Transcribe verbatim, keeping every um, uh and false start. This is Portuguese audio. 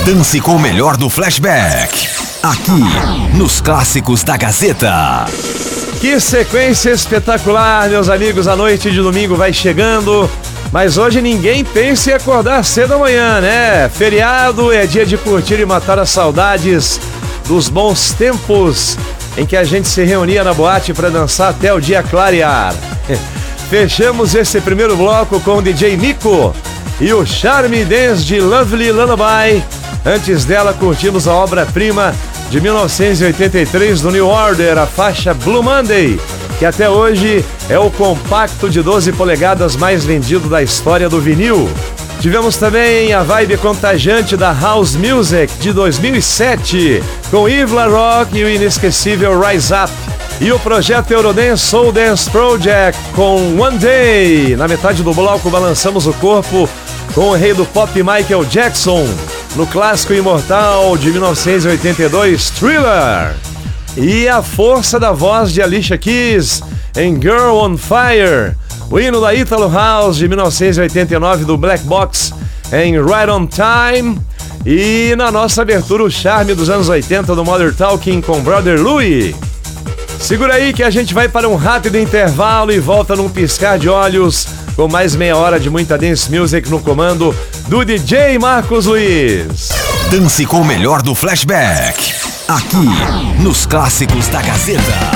Dance com o melhor do flashback. Aqui, nos Clássicos da Gazeta. Que sequência espetacular, meus amigos. A noite de domingo vai chegando, mas hoje ninguém pensa em acordar cedo amanhã, né? Feriado é dia de curtir e matar as saudades dos bons tempos em que a gente se reunia na boate para dançar até o dia clarear. Fechamos esse primeiro bloco com o D J Nico e o Charme Dance de Lovely Lullaby. Antes dela, curtimos a obra-prima de mil novecentos e oitenta e três do New Order, a faixa Blue Monday, que até hoje é o compacto de doze polegadas mais vendido da história do vinil. Tivemos também a vibe contagiante da House Music de dois mil e sete, com Yves LaRock e o inesquecível Rise Up. E o projeto Eurodance Soul Dance Project com One Day. Na metade do bloco balançamos o corpo com o rei do pop Michael Jackson, no clássico imortal de mil novecentos e oitenta e dois, Thriller. E a força da voz de Alicia Keys em Girl on Fire. O hino da Italo House de mil novecentos e oitenta e nove do Black Box em Right on Time. E na nossa abertura, o charme dos anos oitenta do Modern Talking com Brother Louie. Segura aí que a gente vai para um rápido intervalo e volta num piscar de olhos com mais meia hora de muita dance music no comando do D J Marcos Luiz. Dance com o melhor do flashback. Aqui, nos Clássicos da Gazeta.